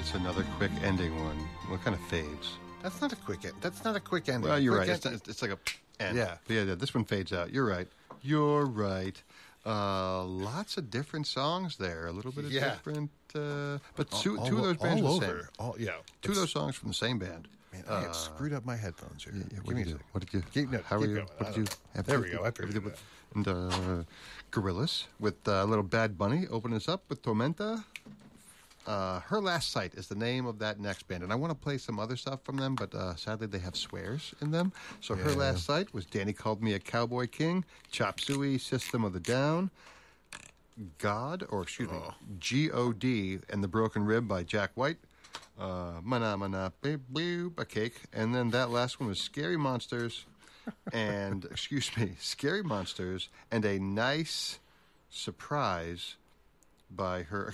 It's another quick ending one. What kind of fades? That's not a quick end. That's not a quick ending. Well, you're quick right. It's like a end. Yeah. But yeah, this one fades out. You're right. You're right. Lots of different songs there. A little bit of different. But two of those bands all were the over. same. Two of those songs from the same band. Man, I had screwed up my headphones here. What did you do? What did you? How are you? Going. What did you have? There we go. I figured it out. And Gorillaz with little Bad Bunny opening us up with Tormenta. Her Last Sight is the name of that next band, and I want to play some other stuff from them, but sadly they have swears in them. So Her Last Sight was Danny Called Me a Cowboy King, Chop Suey, System of the Down, God, G.O.D. and The Broken Rib by Jack White, Mana Mana Boop, a Cake, and then that last one was Scary Monsters, and, Scary Monsters, and A Nice Surprise by her,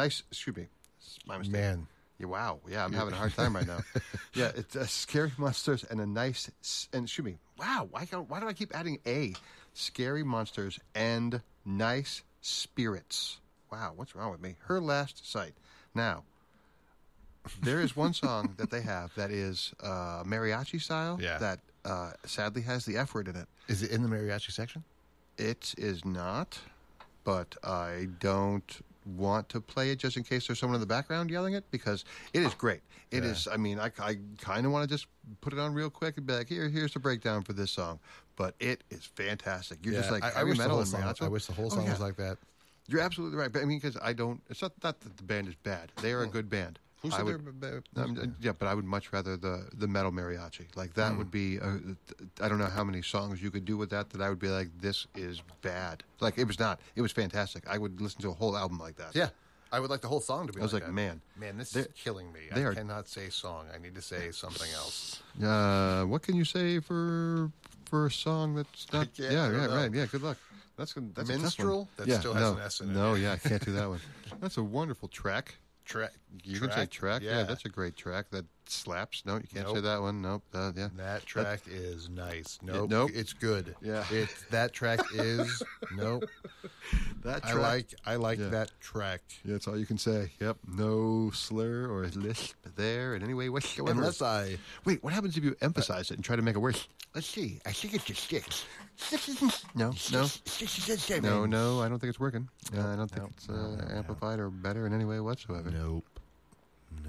my mistake. Man. Yeah, wow. Yeah, I'm having a hard time right now. Yeah, it's Scary Monsters and a nice, wow, why do I keep adding A? Scary Monsters and Nice Spirits. Wow, what's wrong with me? Her Last Sight. Now, there is one song that they have that is mariachi style that sadly has the F word in it. Is it in the mariachi section? It is not, but I don't want to play it just in case there's someone in the background yelling it, because it is great. It is, I mean, I kind of want to just put it on real quick and be like, here's the breakdown for this song. But it is fantastic. You're just like, I wish metal the whole song, I wish the whole song was like that. You're absolutely right. But I mean, because it's not that the band is bad. They are a good band. Who said they're yeah, but I would much rather the metal mariachi. Like, that would be, I don't know how many songs you could do with that I would be like, this is bad. Like, it was not. It was fantastic. I would listen to a whole album like that. Yeah. I would like the whole song to be like that. I was like, man. Man, this is killing me. I cannot say song. I need to say something else. What can you say for a song that's not... Right. Yeah, good luck. That's Minstrel? That still has an S in it. No, yeah, I can't do that one. That's a wonderful track. You can say track. Yeah, that's a great track. That slaps. No, you can't say that one. Nope. Yeah. That track is nice. Nope. It's good. Yeah. That track is nope. That track. I like that track. Yeah, that's all you can say. Yep. No slur or lisp there in any way whatsoever. Unless I wait. What happens if you emphasize it and try to make it worse? Let's see. I think it's a 6. No. 6 No. I don't think it's working. I don't think it's amplified or better in any way whatsoever. Nope. No.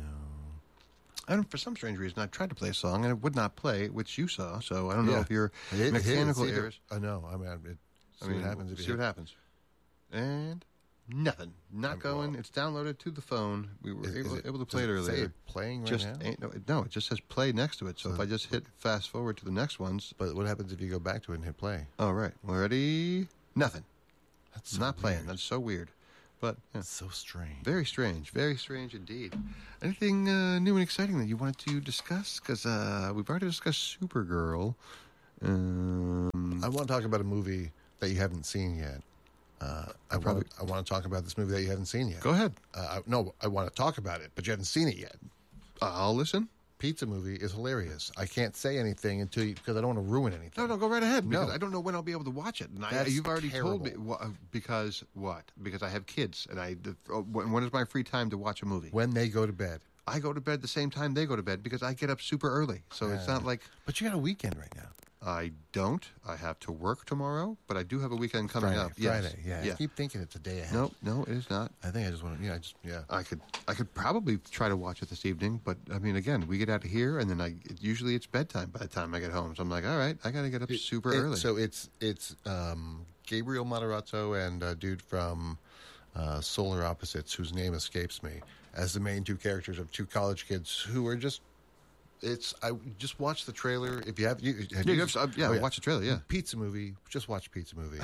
For some strange reason, I tried to play a song and it would not play, which you saw. So I don't know if your mechanical ears. I know. See what happens. See what happens. And nothing. Not going. It's downloaded to the phone. We were able to play it earlier. Say it playing right now? No, it just says play next to it. So if I just hit fast forward to the next ones. But what happens if you go back to it and hit play? Oh, right. We're ready. Nothing. That's so not playing. weird. That's so weird. But It's so strange. Very strange. Very strange indeed. Anything new and exciting that you wanted to discuss? Because we've already discussed Supergirl. I want to talk about a movie that you haven't seen yet. I want to talk about this movie that you haven't seen yet. Go ahead. I want to talk about it, but you haven't seen it yet. I'll listen. Pizza movie is hilarious. I can't say anything because I don't want to ruin anything. No, go right ahead. Because I don't know when I'll be able to watch it. And you've already told me. Because what? Because I have kids, and when is my free time to watch a movie? When they go to bed. I go to bed the same time they go to bed because I get up super early. So it's not like... But you got a weekend right now. I don't. I have to work tomorrow, but I do have a weekend coming up. Friday, yes. Yeah. I keep thinking it's a day ahead. No, it is not. I think I just want to, I could probably try to watch it this evening, but I mean, again, we get out of here, and then usually it's bedtime by the time I get home. So I'm like, all right, I got to get up super early. So it's Gabriel Moderato and a dude from Solar Opposites, whose name escapes me, as the main two characters of two college kids who are just... I just watch the trailer. If you have, watch the trailer. Yeah, Pizza movie. Just watch Pizza movie.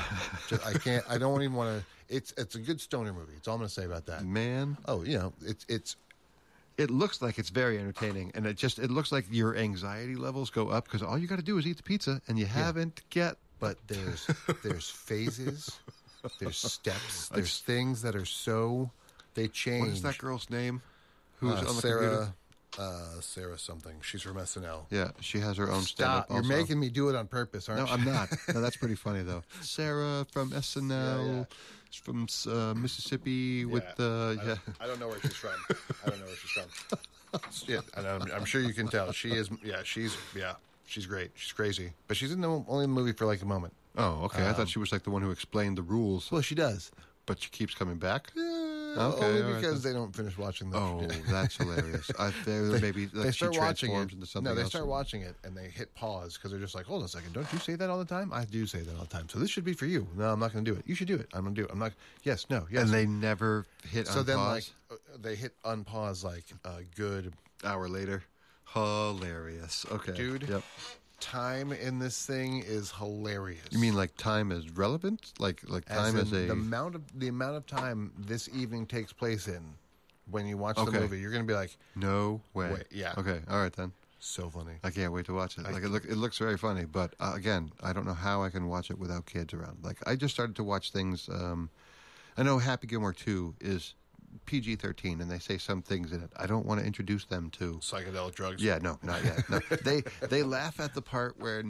I don't even want to. It's a good stoner movie. That's all I'm going to say about that. Man. Oh, it's. It looks like it's very entertaining, and it looks like your anxiety levels go up because all you got to do is eat the pizza, and you haven't get. But there's phases, there's steps, there's things that are so they change. What is that girl's name? Who's on the Sarah? computer? Sarah something. She's from SNL. Yeah, she has her own stand-up. You're making me do it on purpose, aren't you? No, I'm not. No, that's pretty funny though. Sarah from SNL. She's from Mississippi with yeah. I don't know where she's from. I don't know where she's from. Shit, and I'm sure you can tell. She is. Yeah, she's great. She's crazy, but she's only in the movie for like a moment. Oh, okay. I thought she was like the one who explained the rules. Well, she does. But she keeps coming back? Okay, only because they don't finish watching them. Oh, that's hilarious. Maybe they start watching it. Into something No, they else. start watching it and they hit pause because they're just like, hold on a second, don't you say that all the time? I do say that all the time. So this should be for you. No, I'm not going to do it. You should do it. I'm going to do it. I'm not. Yes, no, yes. And they never hit so unpause? then, like, they hit unpause like a good hour later. Hilarious. Okay. Dude. Yep. Time in this thing is hilarious. You mean like time is relevant? Like time is a the amount of time this evening takes place in when you watch the movie, you're going to be like, no way. Yeah. Okay. All right then. So funny. I can't wait to watch it. It looks very funny, but again, I don't know how I can watch it without kids around. Like I just started to watch things. I know Happy Gilmore 2 is PG-13, and they say some things in it. I don't want to introduce them to psychedelic drugs. Yeah, no, not yet. No. They laugh at the part where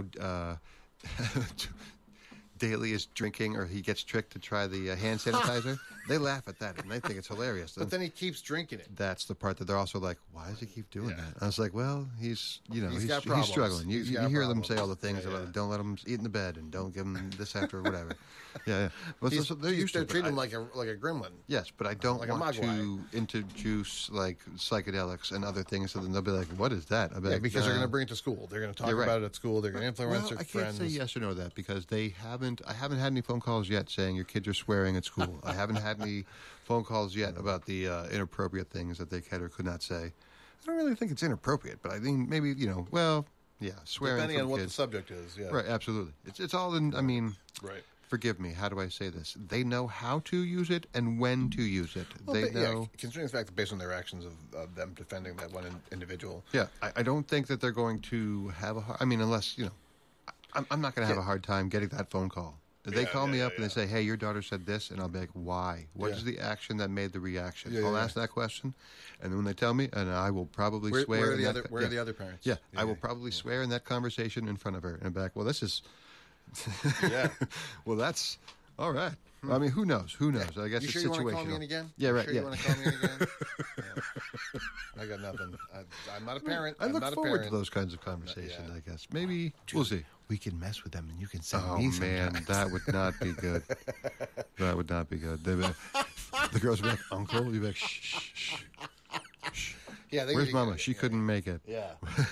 Daly is drinking, or he gets tricked to try the hand sanitizer. They laugh at that, and they think it's hilarious. But then he keeps drinking it. That's the part that they're also like, why does he keep doing that? I was like, well, he's struggling. You hear them say all the things about don't let him eat in the bed and don't give him this after or whatever. Yeah. Well, they're treating him like a gremlin. Yes, but I don't want to introduce like psychedelics and other things, so then they'll be like, what is that? I'll be like, because they're going to bring it to school. They're going to talk about it at school. They're going to influence their friends. I can't say yes or no to that because I haven't had any phone calls yet saying your kids are swearing at school. I haven't had any phone calls yet about the inappropriate things that they could or could not say. I don't really think it's inappropriate, but I think maybe, swearing depending on what kids. the subject is, yeah. Right, absolutely. It's all in, I mean, right. Forgive me, how do I say this? They know how to use it and when to use it. Well, they know. Considering the fact that based on their actions of them defending that one individual. Yeah, I don't think that they're going to have unless, I'm not going to have a hard time getting that phone call. They call me up and they say, hey, your daughter said this, and I'll be like, why? What is the action that made the reaction? I'll ask that question, and then when they tell me, and I will probably swear. Where are the other parents? Yeah, I will probably swear in that conversation in front of her, and I'm back, well, this is... yeah. Well, that's... All right. I mean, who knows? Who knows? I guess you it's sure situational. You want to call me in again? Yeah, right. You want to call me in again? I got nothing. I'm not a parent. I look forward to those kinds of conversations, I guess. Maybe, we'll see. We can mess with them and you can send me sometimes. Oh, man, that would not be good. That would not be good. The girls would be like, Uncle? You'd be like, shh. Yeah, where's Mama? She couldn't make it. Yeah.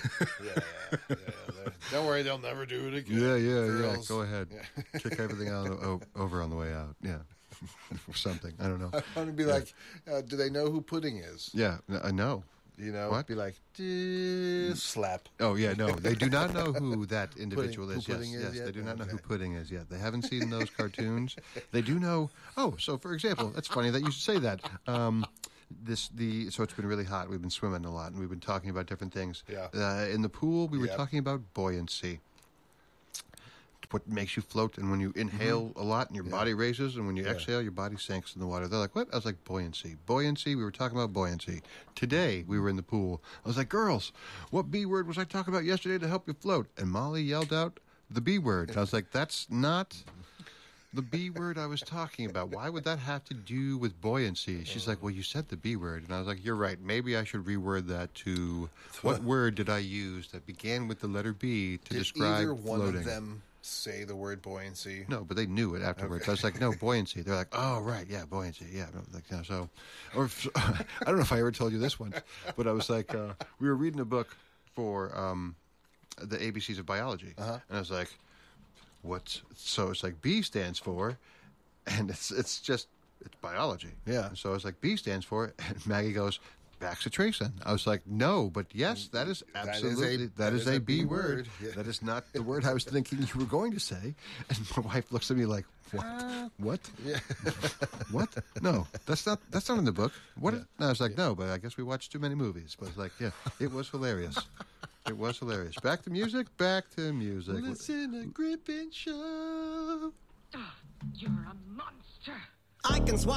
Don't worry, they'll never do it again. Yeah. Go ahead. Yeah. Kick everything over on the way out. Yeah. Or something. I don't know. I want to be like, do they know who Pudding is? Yeah, I know. You know? What? Be like, slap. Oh, yeah, no. They do not know who that individual is. Pudding is yes, yet? They do not know who Pudding is yet. They haven't seen those cartoons. They do know. Oh, so for example, that's funny that you should say that. So it's been really hot. We've been swimming a lot, and we've been talking about different things. Yeah. In the pool, we were talking about buoyancy. What makes you float, and when you inhale a lot and your body raises, and when you exhale, your body sinks in the water. They're like, what? I was like, buoyancy. Buoyancy, we were talking about buoyancy. Today, we were in the pool. I was like, girls, what B word was I talking about yesterday to help you float? And Molly yelled out, the B word. And I was like, that's not the B word I was talking about. Why would that have to do with buoyancy? She's like, well, you said the B word. And I was like, you're right. Maybe I should reword that to what word did I use that began with the letter B to describe either one floating? Of them say the word buoyancy? No, but they knew it afterwards. I was like, no, buoyancy. They're like, oh, right, yeah, buoyancy. Yeah. Like, so, or I don't know if I ever told you this once, but I was like, we were reading a book for the ABCs of biology. And I was like, so it's like B stands for, and it's biology. Yeah. So I was like, B stands for, and Maggie goes, bacitracin. I was like, no, but yes, that is absolutely, that is a B word. Yeah. That is not the word I was thinking you were going to say. And my wife looks at me like, what? What? Yeah. What? No, that's not in the book. What? And I was like, no, but I guess we watched too many movies. But I was like, yeah, it was hilarious. It was hilarious. Back to music. Listen to Grip and Show. You're a monster. I can swallow.